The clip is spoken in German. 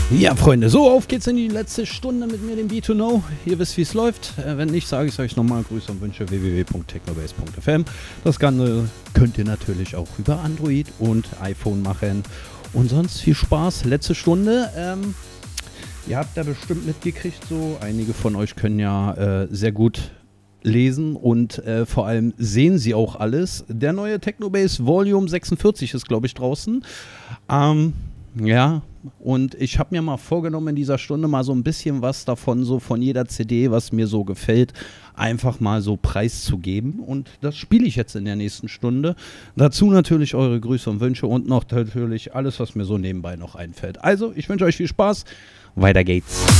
Ja, Freunde, so auf geht's in die letzte Stunde mit mir, dem B2Know. Ihr wisst, wie es läuft. Wenn nicht, sage ich es euch nochmal. Grüße und Wünsche www.technobase.fm. Das Ganze könnt ihr natürlich auch über Android und iPhone machen. Und sonst viel Spaß. Letzte Stunde. Ihr habt ja bestimmt mitgekriegt, so einige von euch können ja sehr gut lesen und vor allem sehen sie auch alles. Der neue Technobase Volume 46 ist, glaube ich, draußen. Ja, und ich habe mir mal vorgenommen, in dieser Stunde mal so ein bisschen was davon, so von jeder CD, was mir so gefällt, einfach mal so preiszugeben. Und das spiele ich jetzt in der nächsten Stunde. Dazu natürlich eure Grüße und Wünsche und noch natürlich alles, was mir so nebenbei noch einfällt. Also, ich wünsche euch viel Spaß. Weiter geht's.